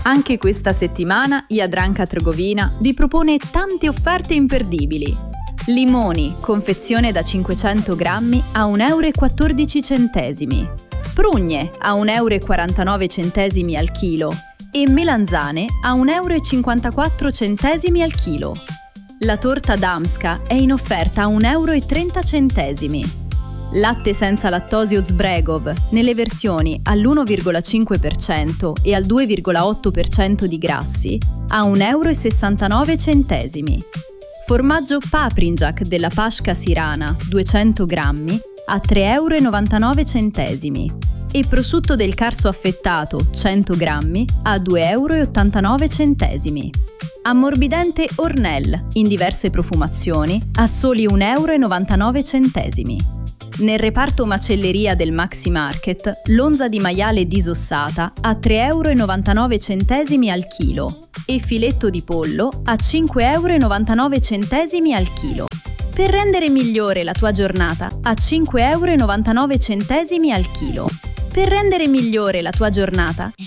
Anche questa settimana Jadranka Trgovina vi propone tante offerte imperdibili. Limoni, confezione da 500 grammi a 1,14 euro. Prugne a 1,49 euro al chilo e melanzane a 1,54 euro al chilo. La torta Damska è in offerta a 1,30 euro. Latte senza lattosio Zbregov nelle versioni all'1,5% e al 2,8% di grassi a 1,69 euro. Formaggio Paprinjak della Pashka Sirana 200 grammi a 3,99 euro e prosciutto del Carso affettato 100 grammi a 2,89 euro. Ammorbidente Ornell in diverse profumazioni a soli 1,99 euro. Nel reparto macelleria del Maxi Market, l'onza di maiale disossata a 3,99 euro al chilo e filetto di pollo a 5,99 euro al chilo. Per rendere migliore la tua giornata a 5,99 euro al chilo. Per rendere migliore la tua giornata